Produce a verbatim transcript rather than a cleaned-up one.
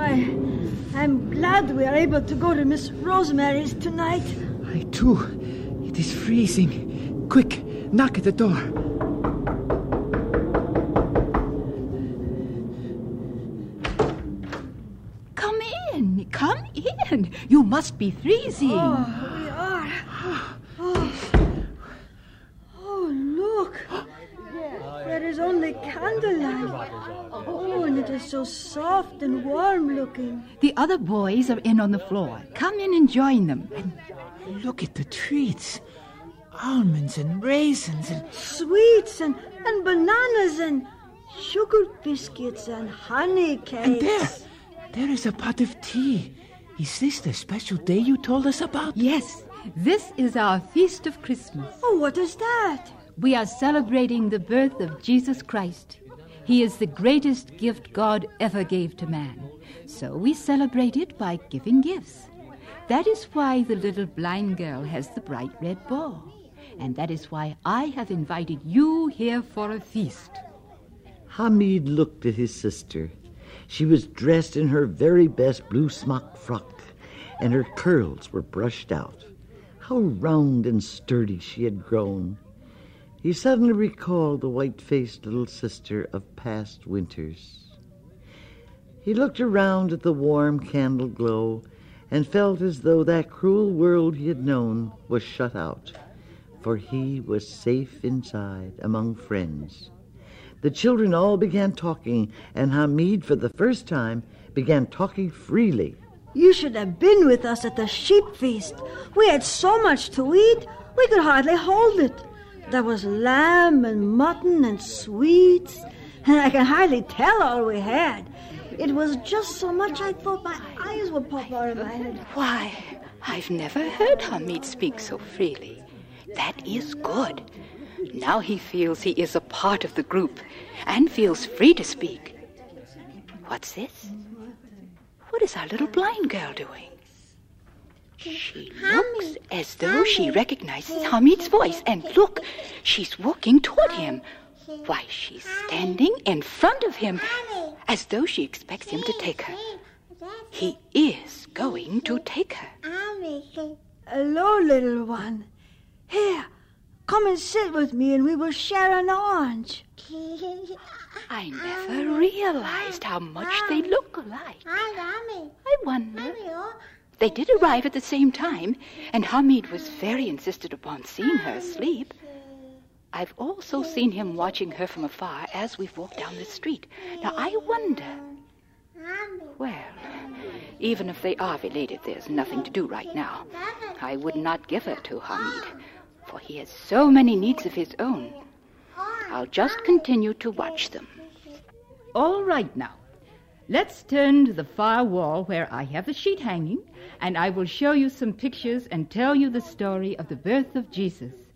I, I'm glad we are able to go to Miss Rosemary's tonight. I too. It is freezing. Quick, knock at the door. Come in, come in. You must be freezing. Oh, we are. Oh, oh look. There is only candlelight. Oh, and it is so soft and warm looking. The other boys are in on the floor. Come in and join them. And look at the treats. Almonds and raisins and... Sweets and, and bananas and sugar biscuits and honey cakes. And there, there is a pot of tea. Is this the special day you told us about? Yes, this is our feast of Christmas. Oh, what is that? We are celebrating the birth of Jesus Christ. He is the greatest gift God ever gave to man. So we celebrate it by giving gifts. That is why the little blind girl has the bright red bow. And that is why I have invited you here for a feast. Hamid looked at his sister. She was dressed in her very best blue smock frock, and her curls were brushed out. How round and sturdy she had grown. He suddenly recalled the white-faced little sister of past winters. He looked around at the warm candle glow and felt as though that cruel world he had known was shut out, for he was safe inside among friends. The children all began talking, and Hamid, for the first time, began talking freely. You should have been with us at the sheep feast. We had so much to eat, we could hardly hold it. There was lamb and mutton and sweets, and I can hardly tell all we had. It was just so much I thought my eyes would pop out of my head. Why, I've never heard Hamid speak so freely. That is good. Now he feels he is a part of the group and feels free to speak. What's this? What is our little blind girl doing? She looks as though she recognizes Hamid's voice. And look, she's walking toward him. Why, she's standing in front of him as though she expects him to take her. He is going to take her. Hello, little one. Here, come and sit with me and we will share an orange. I never realized how much they look alike. I wonder. They did arrive at the same time, and Hamid was very insistent upon seeing her asleep. I've also seen him watching her from afar as we've walked down the street. Now, I wonder... Well, even if they are related, there's nothing to do right now. I would not give her to Hamid, for he has so many needs of his own. I'll just continue to watch them. All right now. Let's turn to the far wall where I have a sheet hanging, and I will show you some pictures and tell you the story of the birth of Jesus.